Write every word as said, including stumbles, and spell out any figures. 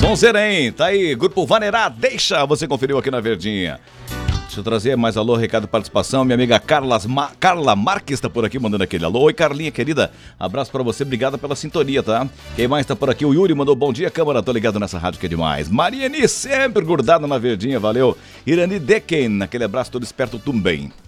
Sonzeira, hein? Tá aí, Grupo Vanerá, deixa, você conferiu aqui na Verdinha. Deixa eu trazer mais alô, recado, participação. Minha amiga Carla, Ma, Carla Marques tá por aqui mandando aquele alô. Oi, Carlinha, querida. Abraço pra você, obrigada pela sintonia, tá? Quem mais tá por aqui? O Yuri mandou bom dia, Câmara. Tô ligado nessa rádio que é demais. Mariane, sempre grudada na Verdinha, valeu. Irani Decken, aquele abraço todo esperto também.